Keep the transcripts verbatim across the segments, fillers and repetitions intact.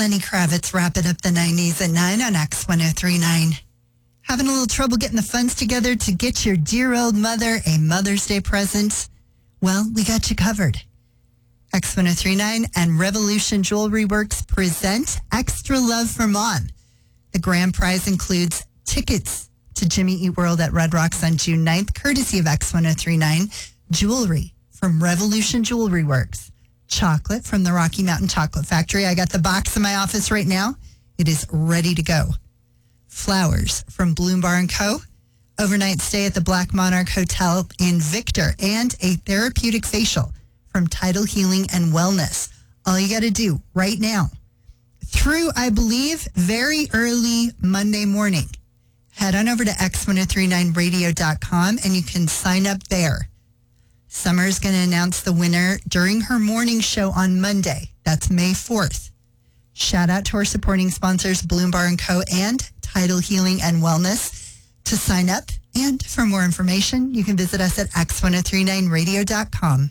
Lenny Kravitz wrapping up the nineties at nine on X one oh three point nine. Having a little trouble getting the funds together to get your dear old mother a Mother's Day present? Well, we got you covered. X one oh three point nine and Revolution Jewelry Works present Extra Love for Mom. The grand prize includes tickets to Jimmy Eat World at Red Rocks on June ninth, courtesy of X one oh three point nine, jewelry from Revolution Jewelry Works, chocolate from the Rocky Mountain Chocolate Factory. I got the box in my office right now. It is ready to go. Flowers from Bloom Bar and Co., overnight stay at the Black Monarch Hotel in Victor, and a therapeutic facial from Tidal Healing and Wellness. All you got to do right now, through, I believe, very early Monday morning, head on over to X one oh three point nine radio dot com and you can sign up there. Summer's going to announce the winner during her morning show on Monday. That's May fourth. Shout out to our supporting sponsors, Bloom Bar and Co. and Tidal Healing and Wellness. To sign up and for more information, you can visit us at X one oh three point nine radio dot com.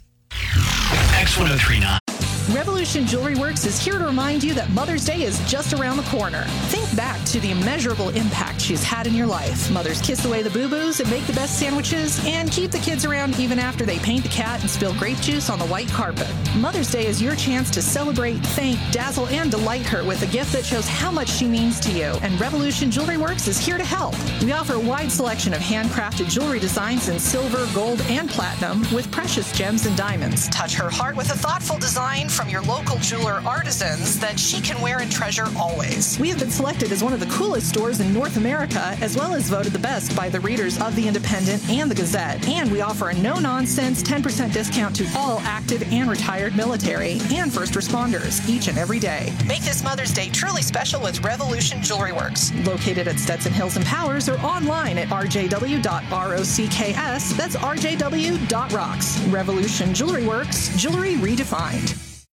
X one oh three point nine. Revolution Jewelry Works is here to remind you that Mother's Day is just around the corner. Think back to the immeasurable impact she's had in your life. Mothers kiss away the boo-boos and make the best sandwiches and keep the kids around even after they paint the cat and spill grape juice on the white carpet. Mother's Day is your chance to celebrate, thank, dazzle, and delight her with a gift that shows how much she means to you. And Revolution Jewelry Works is here to help. We offer a wide selection of handcrafted jewelry designs in silver, gold, and platinum with precious gems and diamonds. Touch her heart with a thoughtful design from your local jeweler artisans that she can wear and treasure always. We have been selected as one of the coolest stores in North America, as well as voted the best by the readers of The Independent and The Gazette. And we offer a no-nonsense ten percent discount to all active and retired military and first responders each and every day. Make this Mother's Day truly special with Revolution Jewelry Works, located at Stetson Hills and Powers, or online at r j w dot rocks. That's r j w dot rocks. Revolution Jewelry Works, jewelry redefined.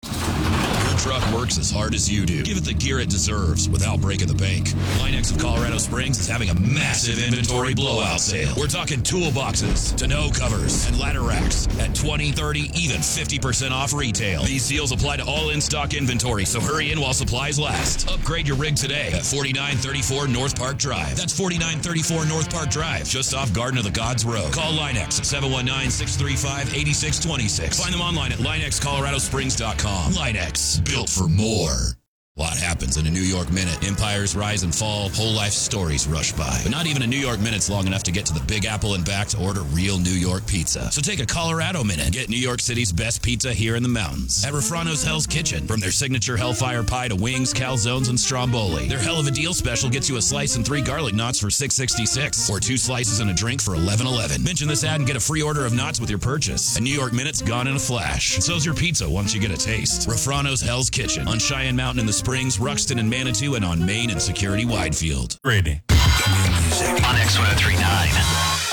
Truck works as hard as you do. Give it the gear it deserves without breaking the bank. Line-X of Colorado Springs is having a massive inventory blowout sale. We're talking toolboxes, tonneau covers, and ladder racks at twenty, thirty, even fifty percent off retail. These deals apply to all in-stock inventory, so hurry in while supplies last. Upgrade your rig today at forty-nine thirty-four North Park Drive. That's forty-nine thirty-four North Park Drive, just off Garden of the Gods Road. Call Line-X at seven one nine, six three five, eight six two six. Find them online at line x colorado springs dot com. Line-X, built for more. A lot happens in a New York minute. Empires rise and fall, whole life stories rush by. But not even a New York minute's long enough to get to the Big Apple and back to order real New York pizza. So take a Colorado minute. Get New York City's best pizza here in the mountains. At Refrano's Hell's Kitchen. From their signature Hellfire Pie to wings, calzones, and stromboli. Their Hell of a Deal special gets you a slice and three garlic knots for six sixty-six, or two slices and a drink for eleven eleven. Mention this ad and get a free order of knots with your purchase. A New York minute's gone in a flash. So's your pizza once you get a taste. Refrano's Hell's Kitchen on Cheyenne Mountain in the Springs, Ruxton and Manitou, and on Main and Security Widefield. Ready. On X one oh three point nine.